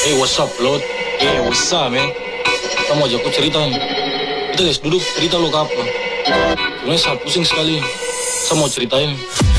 Hey, what's up, Lord? Hey, what's up, man? Kamu ajak aku cerita nih. Kita guys, duduk cerita lo ke apa? Sebenarnya saya pusing sekali. Saya mau ceritain.